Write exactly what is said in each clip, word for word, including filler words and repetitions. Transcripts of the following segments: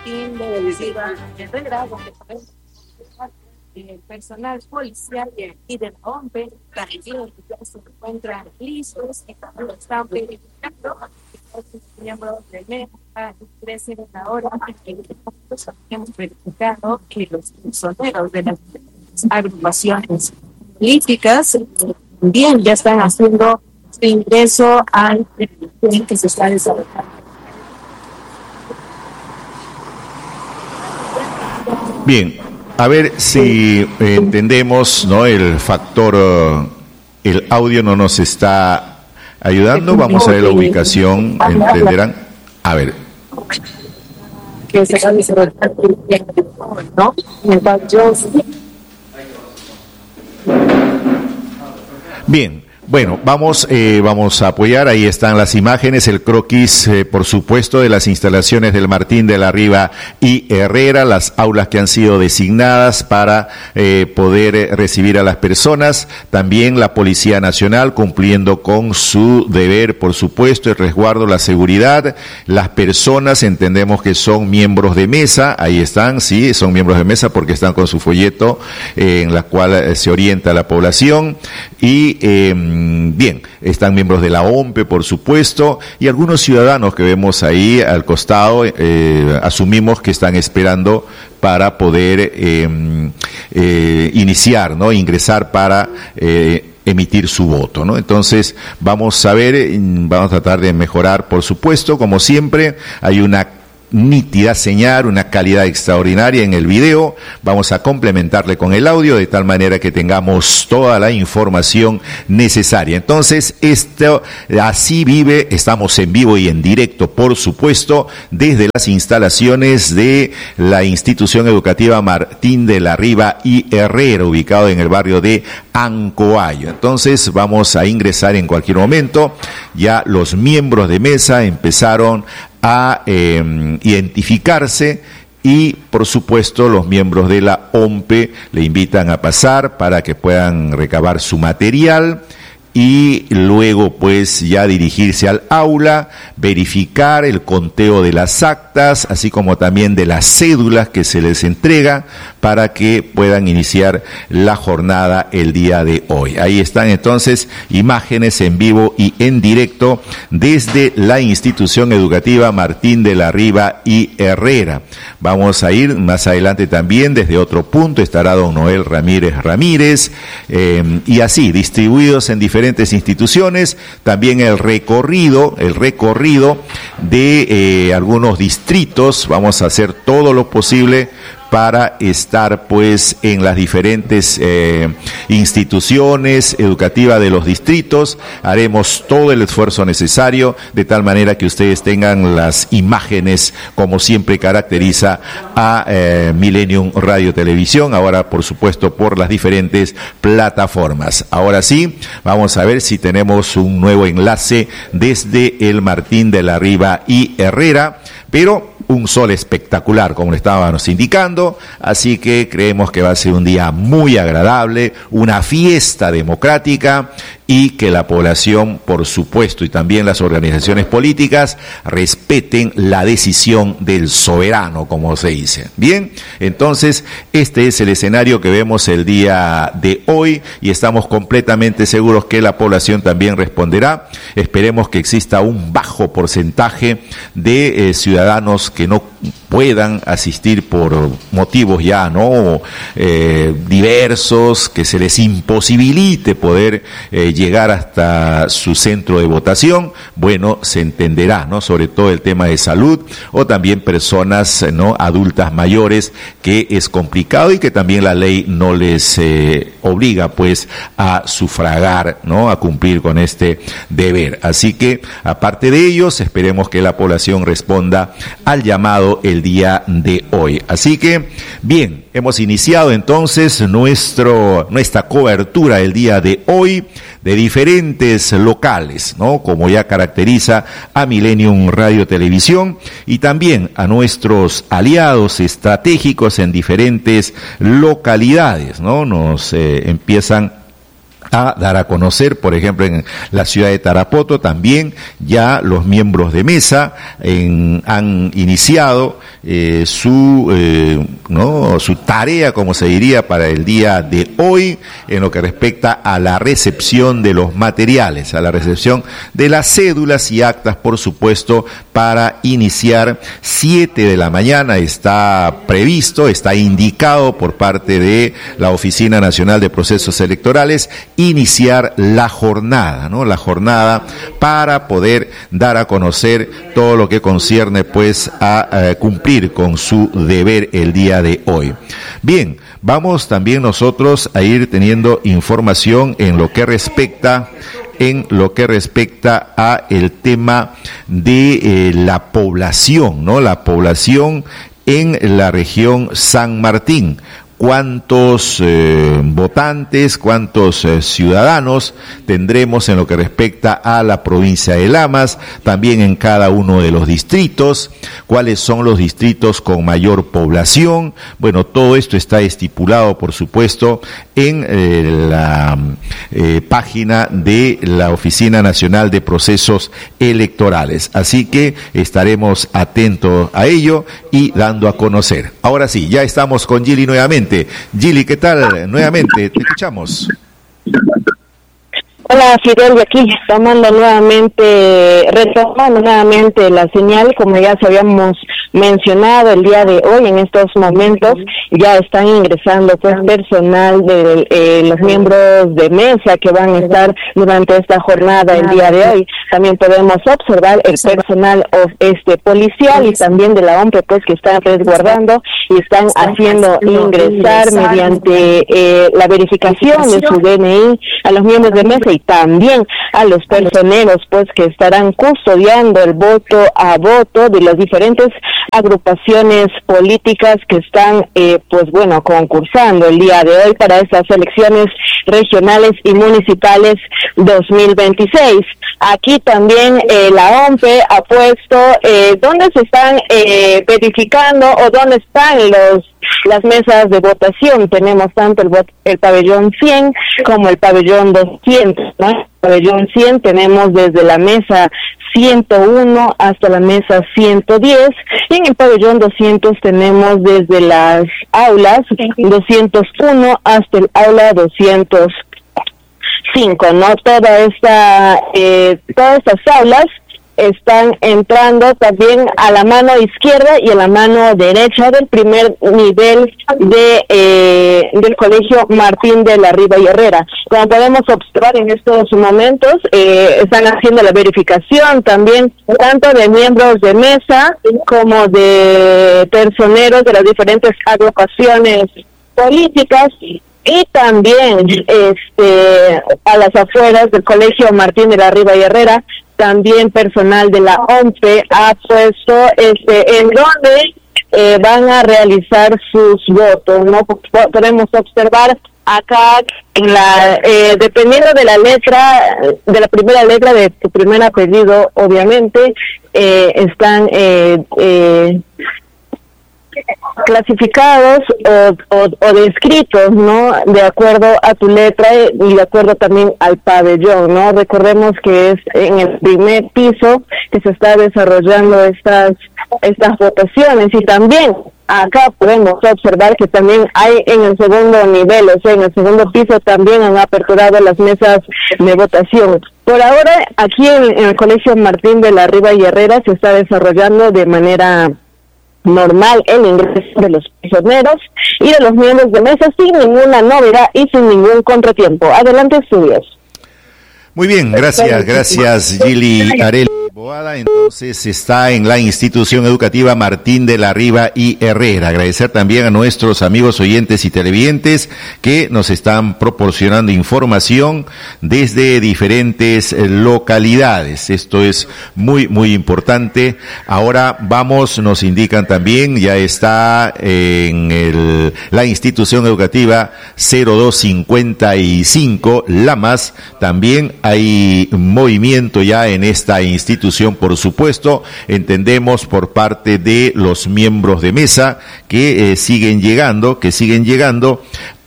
Martín de la Riva Herrera, donde podemos el personal policial y de la O M P E también ya se encuentran listos y también están verificando los miembros de mesa ingresen a la hora que nosotros hemos verificado que los personeros de las agrupaciones políticas también ya están haciendo su ingreso al que se está desarrollando. Bien, a ver si eh, entendemos, ¿no? El factor, uh, el audio no nos está ayudando. Vamos a ver la ubicación, entenderán. A ver. Que se va a desarrollar, ¿no? Bien. Bueno, vamos, eh, vamos a apoyar, ahí están las imágenes, el croquis, eh, por supuesto, de las instalaciones del Martín de la Riva y Herrera, las aulas que han sido designadas para eh, poder eh, recibir a las personas, también la Policía Nacional cumpliendo con su deber, por supuesto, el resguardo, la seguridad, las personas, entendemos que son miembros de mesa, ahí están, sí, son miembros de mesa porque están con su folleto eh, en la cual eh, se orienta a la población y eh, bien, están miembros de la O M P E, por supuesto, y algunos ciudadanos que vemos ahí al costado, eh, asumimos que están esperando para poder eh, eh, iniciar, ¿no? Ingresar para eh, emitir su voto, ¿no? Entonces, vamos a ver, vamos a tratar de mejorar, por supuesto, como siempre, hay una nítida señal, una calidad extraordinaria en el video. Vamos a complementarle con el audio de tal manera que tengamos toda la información necesaria. Entonces, esto así vive, estamos en vivo y en directo, por supuesto, desde las instalaciones de la institución educativa Martín de la Riva y Herrera, ubicado en el barrio de Ancoayo. Entonces, vamos a ingresar en cualquier momento. Ya los miembros de mesa empezaron a eh, identificarse y, por supuesto, los miembros de la O M P E le invitan a pasar para que puedan recabar su material y luego pues ya dirigirse al aula, verificar el conteo de las actas, así como también de las cédulas que se les entrega para que puedan iniciar la jornada el día de hoy. Ahí están entonces imágenes en vivo y en directo desde la institución educativa Martín de la Riva y Herrera. Vamos a ir más adelante también desde otro punto, estará don Noel Ramírez Ramírez, eh, y así distribuidos en diferentes diferentes instituciones, también el recorrido, el recorrido de eh, algunos distritos. Vamos a hacer todo lo posible para estar pues en las diferentes eh, instituciones educativas de los distritos. Haremos todo el esfuerzo necesario de tal manera que ustedes tengan las imágenes como siempre caracteriza a eh, Millennium Radio Televisión, ahora por supuesto por las diferentes plataformas. Ahora sí, vamos a ver si tenemos un nuevo enlace desde el Martín de la Riva y Herrera, pero un sol espectacular, como le estábamos indicando, así que creemos que va a ser un día muy agradable, una fiesta democrática, y que la población, por supuesto, y también las organizaciones políticas, respeten la decisión del soberano, como se dice. Bien, entonces, este es el escenario que vemos el día de hoy, y estamos completamente seguros que la población también responderá. Esperemos que exista un bajo porcentaje de eh, ciudadanos que no puedan asistir por motivos ya no eh, diversos, que se les imposibilite poder eh, llegar hasta su centro de votación. Bueno, se entenderá, ¿no? Sobre todo el tema de salud, o también personas no adultas mayores, que es complicado y que también la ley no les eh, obliga pues a sufragar, ¿no? A cumplir con este deber. Así que, aparte de ellos, esperemos que la población responda al llamado el día de hoy. Así que, bien, hemos iniciado entonces nuestro, nuestra cobertura el día de hoy de diferentes locales, ¿no? Como ya caracteriza a Millennium Radio Televisión, y también a nuestros aliados estratégicos en diferentes localidades, ¿no? Nos eh, empiezan a dar a conocer, por ejemplo, en la ciudad de Tarapoto también ya los miembros de mesa en, han iniciado eh, su eh, no su tarea, como se diría, para el día de hoy en lo que respecta a la recepción de los materiales, a la recepción de las cédulas y actas, por supuesto, para iniciar siete de la mañana. Está previsto, está indicado por parte de la Oficina Nacional de Procesos Electorales iniciar la jornada, ¿no? La jornada para poder dar a conocer todo lo que concierne, pues, a, a cumplir con su deber el día de hoy. Bien, vamos también nosotros a ir teniendo información en lo que respecta en lo que respecta a el tema de eh, la población, ¿no? La población en la región San Martín. ¿Cuántos eh, votantes, cuántos eh, ciudadanos tendremos en lo que respecta a la provincia de Lamas, también en cada uno de los distritos? ¿Cuáles son los distritos con mayor población? Bueno, todo esto está estipulado, por supuesto, en eh, la eh, página de la Oficina Nacional de Procesos Electorales. Así que estaremos atentos a ello y dando a conocer. Ahora sí, ya estamos con Gili nuevamente. Gili, ¿qué tal? Nuevamente, te escuchamos. Hola, Fidel, de aquí, tomando nuevamente, retomando nuevamente la señal, como ya se habíamos mencionado el día de hoy, en estos momentos ya están ingresando pues personal de eh, los miembros de mesa que van a estar durante esta jornada el día de hoy. También podemos observar el personal of, este policial y también de la O M P E, pues, que están resguardando y están haciendo ingresar mediante eh, la verificación de su D N I a los miembros de mesa y también a los personeros, pues, que estarán custodiando el voto a voto de las diferentes agrupaciones políticas que están, eh, pues bueno, concursando el día de hoy para estas elecciones regionales y municipales dos mil veintiséis. Aquí también eh, la O M P E ha puesto eh, dónde se están eh, verificando o dónde están los las mesas de votación. Tenemos tanto el, el pabellón cien como el pabellón doscientos, ¿no? El pabellón cien tenemos desde la mesa ciento uno hasta la mesa ciento diez, y en el pabellón doscientos tenemos desde las aulas doscientos uno hasta el aula doscientos cinco, ¿no? Toda esta, eh, todas estas aulas están entrando también a la mano izquierda y a la mano derecha del primer nivel de eh, del Colegio Martín de la Riva y Herrera. Como podemos observar en estos momentos, eh, están haciendo la verificación también tanto de miembros de mesa como de personeros de las diferentes agrupaciones políticas. Y también este a las afueras del Colegio Martín de la Riva y Herrera, también personal de la O M P E ha puesto este en donde eh, van a realizar sus votos, ¿no? Podemos observar acá en la eh, dependiendo de la letra, de la primera letra de tu primer apellido, obviamente eh, están eh, eh, clasificados o, o, o descritos, ¿no? De acuerdo a tu letra y de acuerdo también al pabellón, ¿no? Recordemos que es en el primer piso que se está desarrollando estas estas votaciones, y también acá podemos observar que también hay en el segundo nivel, o sea, en el segundo piso también han aperturado las mesas de votación. Por ahora, aquí en, en el Colegio Martín de la Riva y Herrera se está desarrollando de manera normal el ingreso de los prisioneros y de los miembros de mesa sin ninguna novedad y sin ningún contratiempo. Adelante, estudios. Muy bien, gracias, gracias Gili Areli Boada. Entonces está en la institución educativa Martín de la Riva y Herrera. Agradecer también a nuestros amigos oyentes y televidentes que nos están proporcionando información desde diferentes localidades. Esto es muy, muy importante. Ahora vamos, nos indican también, ya está en el, la institución educativa cero dos cincuenta y cinco Lamas. También hay movimiento ya en esta institución, por supuesto. Entendemos por parte de los miembros de mesa que eh, siguen llegando, que siguen llegando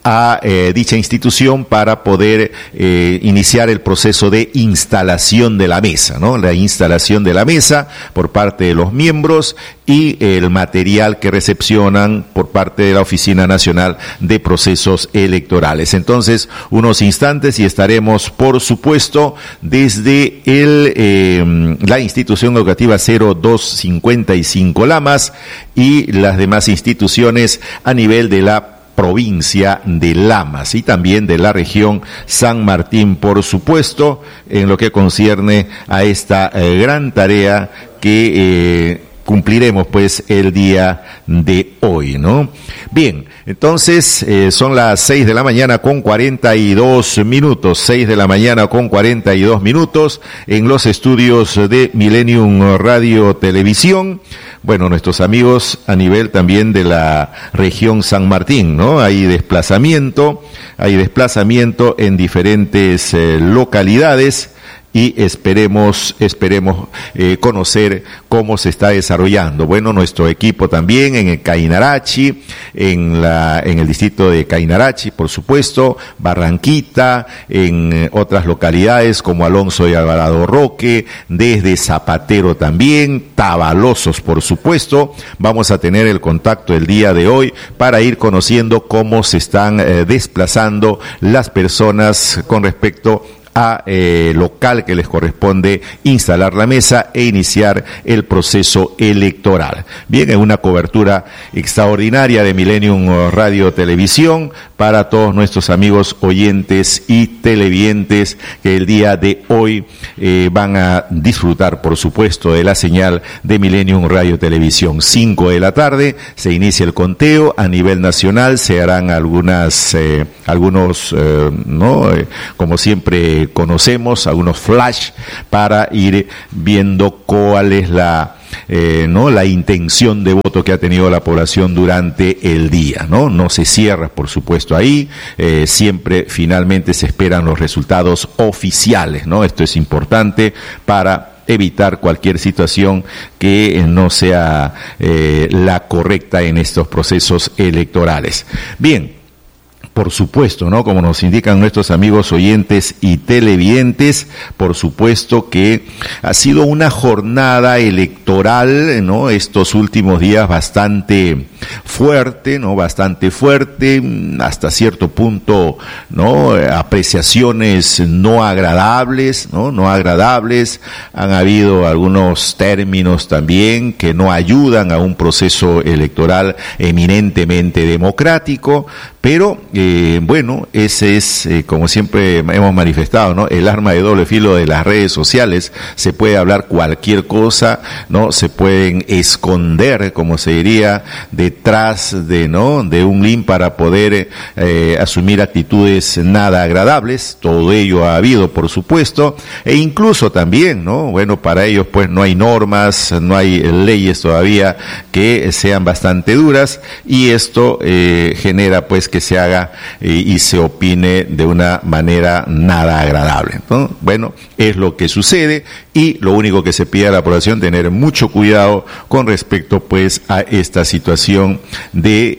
a eh, dicha institución para poder eh, iniciar el proceso de instalación de la mesa, ¿no? La instalación de la mesa por parte de los miembros y el material que recepcionan por parte de la Oficina Nacional de Procesos Electorales. Entonces, unos instantes y estaremos, por supuesto, desde el eh, la institución educativa cero dos cincuenta y cinco Lamas y las demás instituciones a nivel de la provincia de Lamas y también de la región San Martín, por supuesto, en lo que concierne a esta eh, gran tarea que eh, cumpliremos pues el día de hoy, ¿no? Bien, entonces eh, son las seis de la mañana con cuarenta y dos minutos, seis de la mañana con cuarenta y dos minutos en los estudios de Millennium Radio Televisión. Bueno, nuestros amigos a nivel también de la región San Martín, ¿no? Hay desplazamiento, hay desplazamiento en diferentes eh, localidades. Y esperemos, esperemos eh, conocer cómo se está desarrollando. Bueno, nuestro equipo también en el Cainarachi, en la, en el distrito de Cainarachi, por supuesto, Barranquita, en eh, otras localidades como Alonso y Alvarado Roque, desde Zapatero también, Tabalosos, por supuesto. Vamos a tener el contacto el día de hoy para ir conociendo cómo se están eh, desplazando las personas con respecto a eh, local que les corresponde instalar la mesa e iniciar el proceso electoral. Bien, en una cobertura extraordinaria de Millennium Radio Televisión para todos nuestros amigos oyentes y televidentes que el día de hoy eh, van a disfrutar, por supuesto, de la señal de Millennium Radio Televisión. Cinco de la tarde se inicia el conteo a nivel nacional, se harán algunas, eh, algunos, eh, no, eh, como siempre conocemos, algunos flash para ir viendo cuál es la eh, no la intención de voto que ha tenido la población durante el día, no no se cierra, por supuesto, ahí eh, siempre finalmente se esperan los resultados oficiales, no esto es importante para evitar cualquier situación que no sea eh, la correcta en estos procesos electorales. Bien, por supuesto, ¿no? Como nos indican nuestros amigos oyentes y televidentes, por supuesto que ha sido una jornada electoral, ¿no? Estos últimos días bastante fuerte, ¿no? Bastante fuerte, hasta cierto punto, ¿no? Apreciaciones no agradables, ¿no? No agradables. Han habido algunos términos también que no ayudan a un proceso electoral eminentemente democrático, pero eh, bueno, ese es, eh, como siempre hemos manifestado, ¿no? El arma de doble filo de las redes sociales. Se puede hablar cualquier cosa, ¿no? Se pueden esconder, como se diría, detrás de, ¿no? de un link para poder eh, asumir actitudes nada agradables. Todo ello ha habido, por supuesto, e incluso también, ¿no? Bueno, para ellos pues no hay normas, no hay leyes todavía que sean bastante duras, y esto eh, genera pues que se haga eh, y se opine de una manera nada agradable, ¿no? Bueno, es lo que sucede, y lo único que se pide a la población, tener mucho cuidado con respecto pues a esta situación de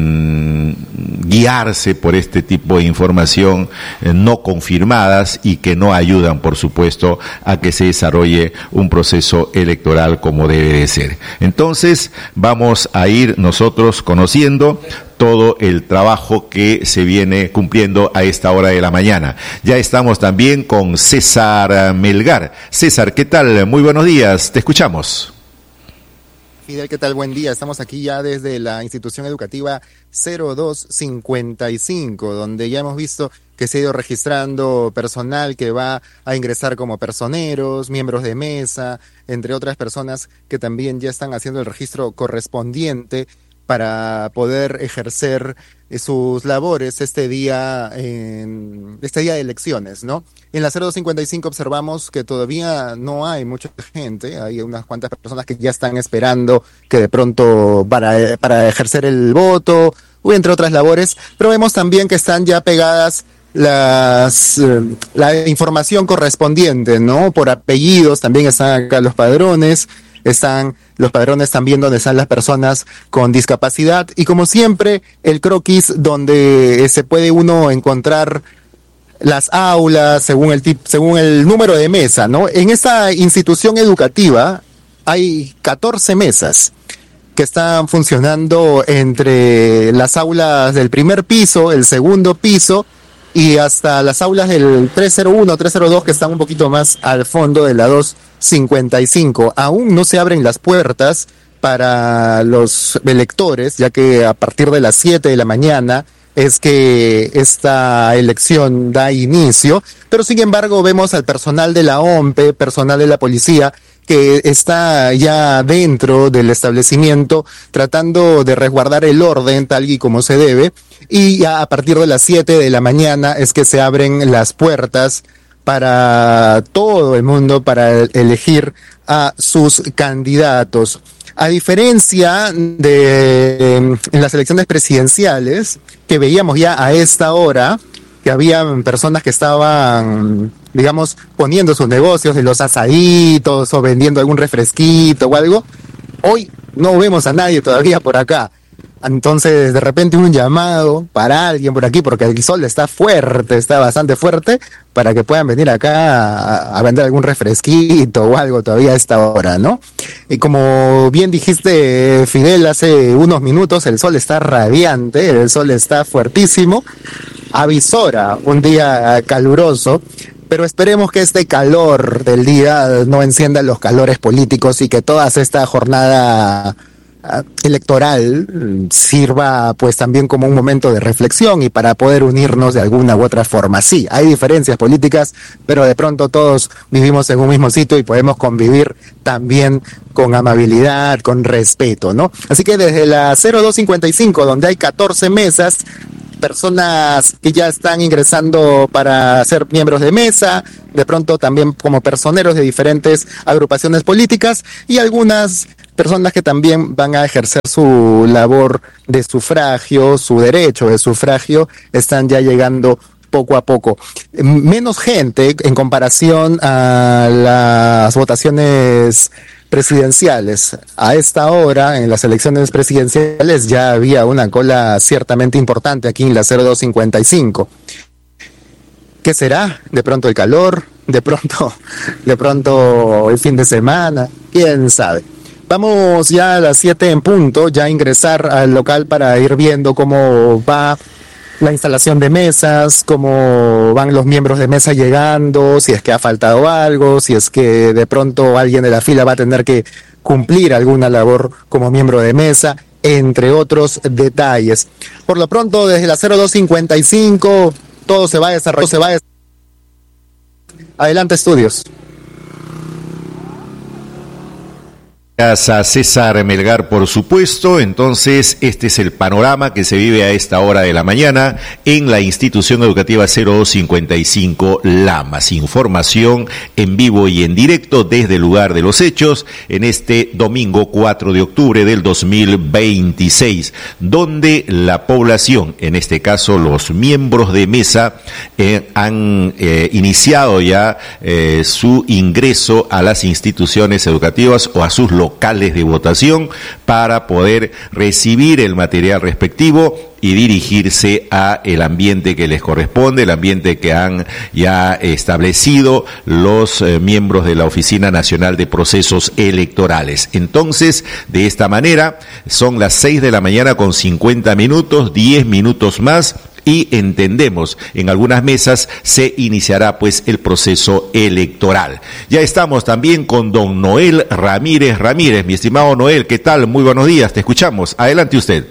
eh, guiarse por este tipo de información eh, no confirmadas y que no ayudan, por supuesto, a que se desarrolle un proceso electoral como debe de ser. Entonces, vamos a ir nosotros conociendo todo el trabajo que se viene cumpliendo a esta hora de la mañana. Ya estamos también con César Melgar. César, ¿qué tal? Muy buenos días, te escuchamos. Fidel, ¿qué tal? Buen día. Estamos aquí ya desde la institución educativa cero dos cincuenta y cinco, donde ya hemos visto que se ha ido registrando personal que va a ingresar como personeros, miembros de mesa, entre otras personas que también ya están haciendo el registro correspondiente para poder ejercer sus labores este día, en, este día de elecciones, ¿no? En la cero dos cincuenta y cinco observamos que todavía no hay mucha gente, hay unas cuantas personas que ya están esperando que de pronto para, para ejercer el voto, o entre otras labores, pero vemos también que están ya pegadas las eh, la información correspondiente, ¿no? Por apellidos también están acá los padrones. están los padrones también donde están las personas con discapacidad y como siempre el croquis donde se puede uno encontrar las aulas según el tip, según el número de mesa, ¿no? En esta institución educativa hay catorce mesas que están funcionando entre las aulas del primer piso, el segundo piso y hasta las aulas del trescientos uno, trescientos dos que están un poquito más al fondo de la doscientos cincuenta y cinco. Aún no se abren las puertas para los electores, ya que a partir de las siete de la mañana es que esta elección da inicio, pero sin embargo vemos al personal de la O M P E, personal de la policía, que está ya dentro del establecimiento tratando de resguardar el orden tal y como se debe, y ya a partir de las siete de la mañana es que se abren las puertas para todo el mundo para elegir a sus candidatos. A diferencia de en las elecciones presidenciales, que veíamos ya a esta hora, que habían personas que estaban, digamos, poniendo sus negocios de los asaditos o vendiendo algún refresquito o algo, hoy no vemos a nadie todavía por acá. Entonces, de repente un llamado para alguien por aquí, porque el sol está fuerte, está bastante fuerte, para que puedan venir acá a, a vender algún refresquito o algo todavía a esta hora, ¿no? Y como bien dijiste, Fidel, hace unos minutos, el sol está radiante, el sol está fuertísimo, avisora un día caluroso, pero esperemos que este calor del día no encienda los calores políticos y que toda esta jornada electoral sirva pues también como un momento de reflexión y para poder unirnos de alguna u otra forma. Sí, hay diferencias políticas, pero de pronto todos vivimos en un mismo sitio y podemos convivir también con amabilidad, con respeto, ¿no? Así que desde la cero dos cincuenta y cinco, donde hay catorce mesas, personas que ya están ingresando para ser miembros de mesa, de pronto también como personeros de diferentes agrupaciones políticas y algunas personas que también van a ejercer su labor de sufragio, su derecho de sufragio, están ya llegando poco a poco. Menos gente en comparación a las votaciones presidenciales. A esta hora, en las elecciones presidenciales, ya había una cola ciertamente importante aquí en la cero dos cincuenta y cinco. ¿Qué será? De pronto el calor, de pronto, de pronto el fin de semana, quién sabe. Vamos ya a las siete en punto, ya a ingresar al local para ir viendo cómo va la instalación de mesas, cómo van los miembros de mesa llegando, si es que ha faltado algo, si es que de pronto alguien de la fila va a tener que cumplir alguna labor como miembro de mesa, entre otros detalles. Por lo pronto, desde la cero dos cincuenta y cinco, todo se va a desarrollar. Se va a... Adelante, estudios. Gracias a César Melgar, por supuesto. Entonces, este es el panorama que se vive a esta hora de la mañana en la institución educativa cero dos cincuenta y cinco Lamas. Información en vivo y en directo desde el lugar de los hechos en este domingo cuatro de octubre del dos mil veintiséis, donde la población, en este caso los miembros de mesa, eh, han eh, iniciado ya eh, su ingreso a las instituciones educativas o a sus locales locales de votación para poder recibir el material respectivo y dirigirse a el ambiente que les corresponde, el ambiente que han ya establecido los eh, miembros de la Oficina Nacional de Procesos Electorales. Entonces, de esta manera, son las seis de la mañana con cincuenta minutos, diez minutos más, y entendemos, en algunas mesas se iniciará pues el proceso electoral. Ya estamos también con don Noel Ramírez Ramírez. Mi estimado Noel, ¿qué tal? Muy buenos días, te escuchamos. Adelante usted.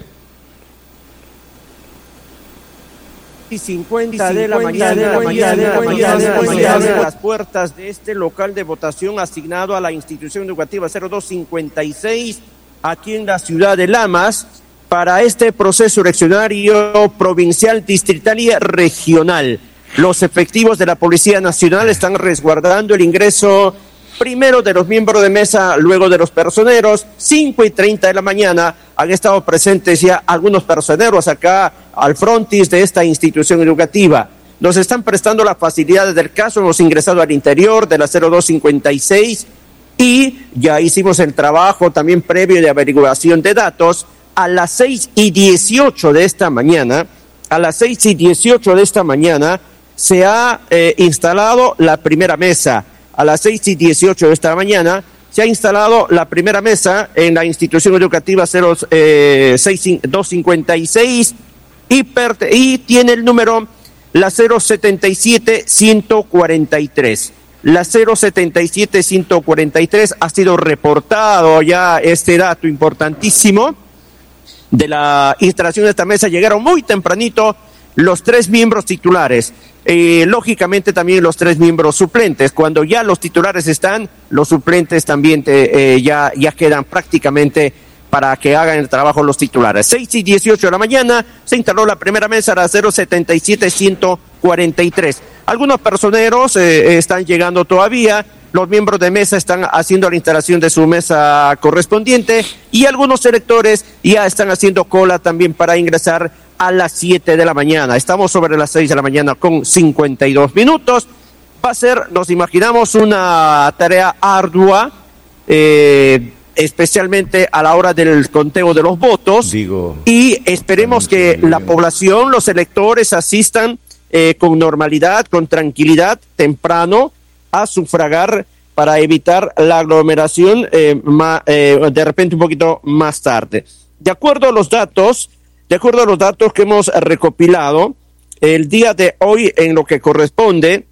Y cincuenta de la mañana, de la mañana, de la mañana, de la mañana, de las puertas de este local de votación asignado a la institución educativa cero dos cincuenta y seis aquí en la ciudad de Lamas, para este proceso eleccionario provincial, distrital y regional. Los efectivos de la Policía Nacional están resguardando el ingreso primero de los miembros de mesa, luego de los personeros. Cinco y treinta de la mañana han estado presentes ya algunos personeros acá al frontis de esta institución educativa. Nos están prestando las facilidades del caso, hemos ingresado al interior de la cero dos cincuenta y seis y ya hicimos el trabajo también previo de averiguación de datos. A las seis y dieciocho de esta mañana, a las seis y dieciocho de esta mañana, se ha eh, instalado la primera mesa. A las seis y dieciocho de esta mañana se ha instalado la primera mesa en la institución educativa cero seis dos cincuenta y seis y, y tiene el número la cero setenta y siete ciento cuarenta y tres. La cero setenta y siete ciento cuarenta y tres ha sido reportado ya este dato importantísimo de la instalación de esta mesa. Llegaron muy tempranito los tres miembros titulares. Eh, lógicamente también los tres miembros suplentes. Cuando ya los titulares están, los suplentes también te, eh, ya, ya quedan prácticamente para que hagan el trabajo los titulares. seis y dieciocho de la mañana se instaló la primera mesa, la cero setenta y siete ciento cuarenta y tres. Algunos personeros eh, están llegando todavía. Los miembros de mesa están haciendo la instalación de su mesa correspondiente y algunos electores ya están haciendo cola también para ingresar a las siete de la mañana. Estamos sobre las seis de la mañana con cincuenta y dos minutos. Va a ser, nos imaginamos, una tarea ardua, eh, especialmente a la hora del conteo de los votos. Digo, y esperemos que la población, los electores asistan eh, con normalidad, con tranquilidad, temprano, a sufragar para evitar la aglomeración eh, ma, eh, de repente un poquito más tarde. De acuerdo a los datos, de acuerdo a los datos que hemos recopilado, el día de hoy en lo que corresponde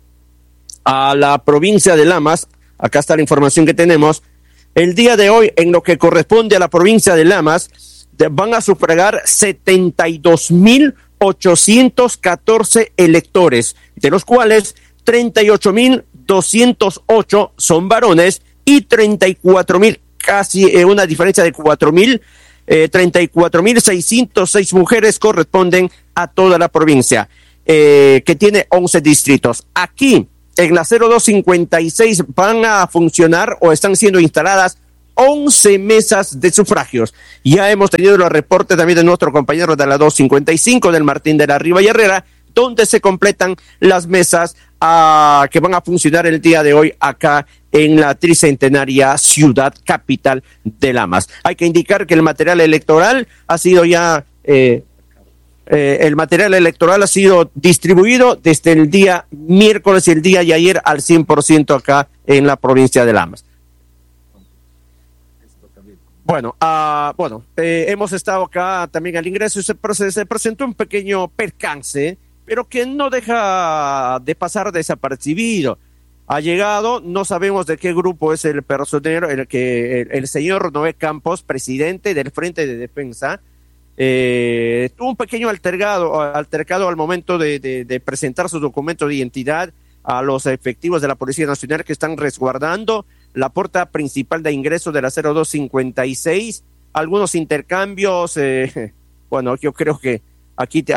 a la provincia de Lamas, acá está la información que tenemos, el día de hoy en lo que corresponde a la provincia de Lamas, de, van a sufragar setenta y dos mil ochocientos catorce electores, de los cuales treinta y ocho mil doscientos ocho son varones y treinta y cuatro mil, casi eh, una diferencia de cuatro mil, eh, treinta y cuatro mil seiscientos seis mujeres corresponden a toda la provincia, eh, que tiene once distritos. Aquí, en la cero dos cincuenta y seis, van a funcionar o están siendo instaladas once mesas de sufragios. Ya hemos tenido el reporte también de nuestro compañero de la dos cincuenta y cinco, del Martín de la Riva y Herrera, donde se completan las mesas uh, que van a funcionar el día de hoy acá en la tricentenaria ciudad capital de Lamas. Hay que indicar que el material electoral ha sido ya, eh, eh, el material electoral ha sido distribuido desde el día miércoles y el día de ayer al cien por ciento acá en la provincia de Lamas. Bueno, uh, bueno, eh, hemos estado acá también al ingreso y se, se presentó un pequeño percance, pero que no deja de pasar desapercibido. Ha llegado, no sabemos de qué grupo es el personero, el que el, el señor Noé Campos, presidente del Frente de Defensa, eh, tuvo un pequeño altercado, altercado al momento de, de, de presentar su documento de identidad a los efectivos de la Policía Nacional que están resguardando la puerta principal de ingreso de la cero dos cincuenta y seis. Algunos intercambios, eh, bueno, yo creo que aquí te,